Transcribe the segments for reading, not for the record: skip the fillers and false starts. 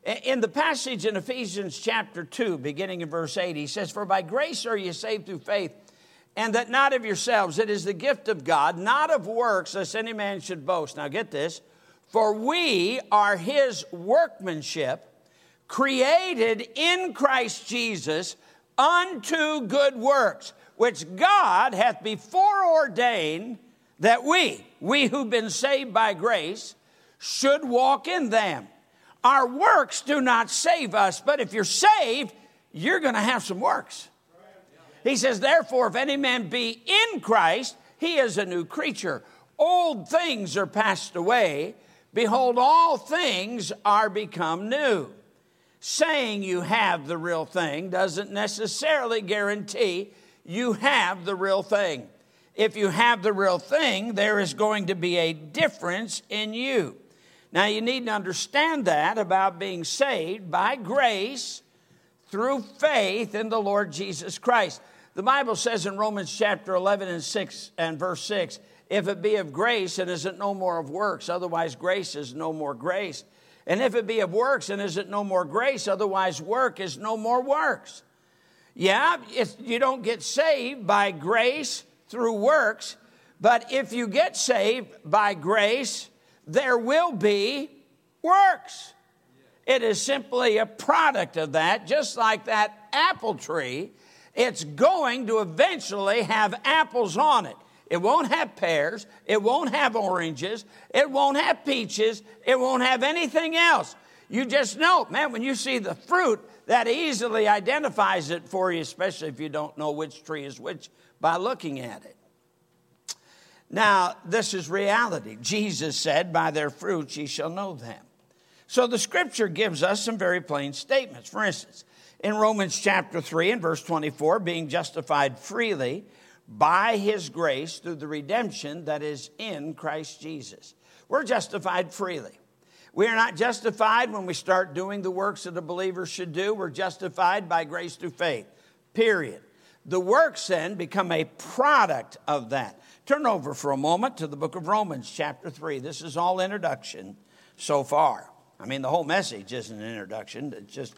In the passage in Ephesians chapter 2, beginning in verse 8, he says, "For by grace are you saved through faith, and that not of yourselves. It is the gift of God, not of works, lest any man should boast." Now get this. "For we are his workmanship, created in Christ Jesus unto good works, which God hath before ordained that we who've been saved by grace, should walk in them." Our works do not save us, but if you're saved, you're going to have some works. He says, "Therefore, if any man be in Christ, he is a new creature. Old things are passed away. Behold, all things are become new." Saying you have the real thing doesn't necessarily guarantee you have the real thing. If you have the real thing, there is going to be a difference in you. Now, you need to understand that about being saved by grace through faith in the Lord Jesus Christ. The Bible says in Romans chapter 11 and verse 6, "If it be of grace, and is it no more of works? Otherwise grace is no more grace. And if it be of works, and is it no more grace? Otherwise work is no more works." Yeah, you don't get saved by grace through works, but if you get saved by grace, there will be works. It is simply a product of that, just like that apple tree. It's going to eventually have apples on it. It won't have pears. It won't have oranges. It won't have peaches. It won't have anything else. You just know, man, when you see the fruit, that easily identifies it for you, especially if you don't know which tree is which by looking at it. Now, this is reality. Jesus said, "By their fruits ye shall know them." So the scripture gives us some very plain statements. For instance, in Romans chapter 3 and verse 24, "Being justified freely by his grace through the redemption that is in Christ Jesus." We're justified freely. We are not justified when we start doing the works that a believer should do. We're justified by grace through faith, period. The works then become a product of that. Turn over for a moment to the book of Romans chapter 3. This is all introduction so far. I mean, the whole message isn't an introduction. It's just,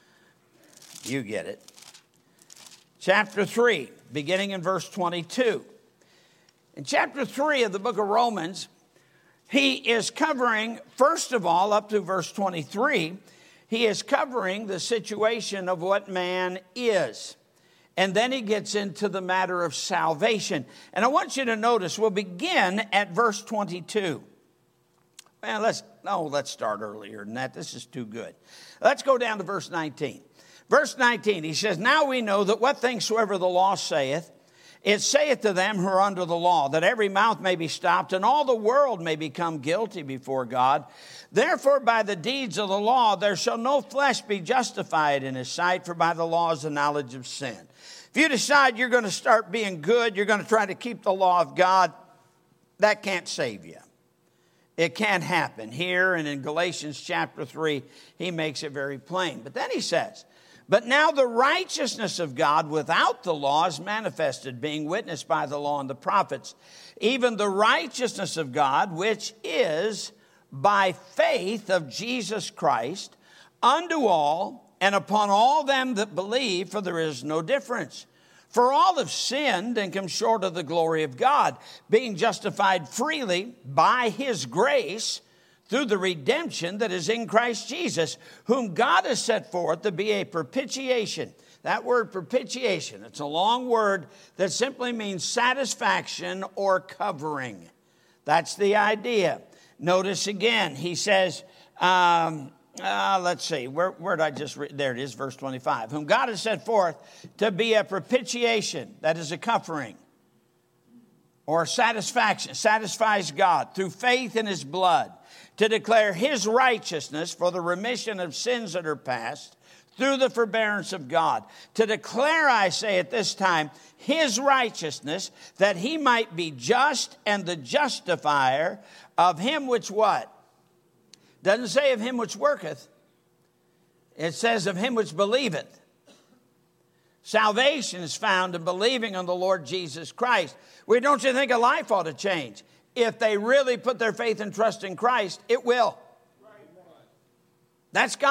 you get it. Chapter 3, beginning in verse 22. In chapter 3 of the book of Romans, he is covering, first of all, up to verse 23, he is covering the situation of what man is. And then he gets into the matter of salvation. And I want you to notice, we'll begin at verse 22. Well, let's start earlier than that. This is too good. Let's go down to verse 19. Verse 19, he says, "Now we know that what things soever the law saith, it saith to them who are under the law, that every mouth may be stopped, and all the world may become guilty before God. Therefore, by the deeds of the law, there shall no flesh be justified in his sight, for by the law is the knowledge of sin." If you decide you're going to start being good, you're going to try to keep the law of God, that can't save you. It can't happen. Here and in Galatians chapter 3, he makes it very plain. But then he says, "But now the righteousness of God without the law is manifested, being witnessed by the law and the prophets, even the righteousness of God, which is by faith of Jesus Christ, unto all and upon all them that believe, for there is no difference. For all have sinned and come short of the glory of God, being justified freely by his grace through the redemption that is in Christ Jesus, whom God has set forth to be a propitiation." That word propitiation, it's a long word that simply means satisfaction or covering. That's the idea. Notice again, he says, let's see, where did I just read? There it is, verse 25. "Whom God has set forth to be a propitiation," that is a covering, or satisfaction, satisfies God through faith in his blood, to declare his righteousness for the remission of sins that are past, through the forbearance of God. To declare, I say at this time, his righteousness, that he might be just and the justifier of him which what? Doesn't say of him which worketh. It says of him which believeth. Salvation is found in believing on the Lord Jesus Christ. Well, don't you think a life ought to change? If they really put their faith and trust in Christ, it will. That's God.